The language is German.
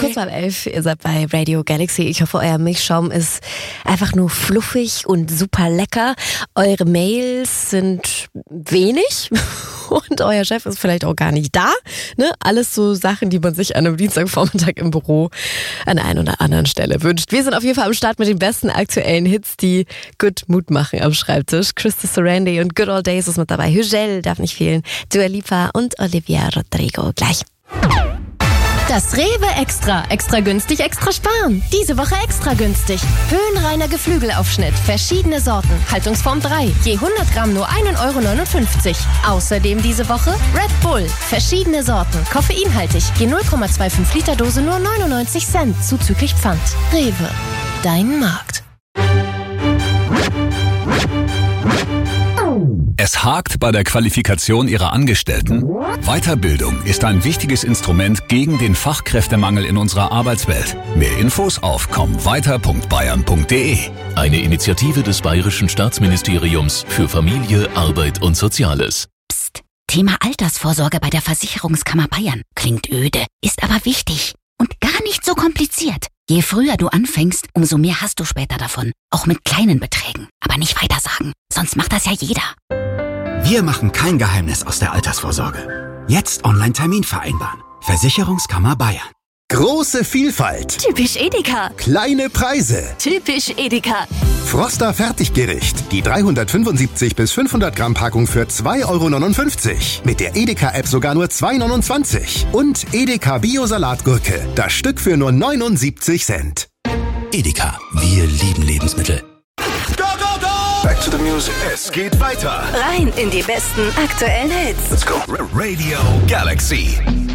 Kurz nach 11, ihr seid bei Radio Galaxy. Ich hoffe, euer Milchschaum ist einfach nur fluffig und super lecker. Eure Mails sind wenig und euer Chef ist vielleicht auch gar nicht da. Ne? Alles so Sachen, die man sich an einem Dienstagvormittag im Büro an der einen oder anderen Stelle wünscht. Wir sind auf jeden Fall am Start mit den besten aktuellen Hits, die gut Mut machen am Schreibtisch. Krista Sarandon und Good Old Days ist mit dabei. Hügel darf nicht fehlen. Dua Lipa und Olivia Rodrigo. Gleich. Das Rewe Extra. Extra günstig, extra sparen. Diese Woche extra günstig. Höhenreiner Geflügelaufschnitt. Verschiedene Sorten. Haltungsform 3. Je 100 Gramm nur 1,59 €. Außerdem diese Woche Red Bull. Verschiedene Sorten. Koffeinhaltig. Je 0,25 Liter Dose nur 99 Cent. Zuzüglich Pfand. Rewe. Dein Markt. Es hakt bei der Qualifikation Ihrer Angestellten? Weiterbildung ist ein wichtiges Instrument gegen den Fachkräftemangel in unserer Arbeitswelt. Mehr Infos auf kommweiter.bayern.de. Eine Initiative des Bayerischen Staatsministeriums für Familie, Arbeit und Soziales. Psst, Thema Altersvorsorge bei der Versicherungskammer Bayern. Klingt öde, ist aber wichtig und gar nicht so kompliziert. Je früher du anfängst, umso mehr hast du später davon. Auch mit kleinen Beträgen. Aber nicht weitersagen, sonst macht das ja jeder. Wir machen kein Geheimnis aus der Altersvorsorge. Jetzt Online-Termin vereinbaren. Versicherungskammer Bayern. Große Vielfalt. Typisch Edeka. Kleine Preise. Typisch Edeka. Froster Fertiggericht. Die 375 bis 500 Gramm Packung für 2,59 €. Mit der Edeka-App sogar nur 2,29 €. Und Edeka Bio-Salatgurke. Das Stück für nur 79 Cent. Edeka. Wir lieben Lebensmittel. Go, go, go! Back to the music. Es geht weiter. Rein in die besten aktuellen Hits. Let's go. Radio Galaxy.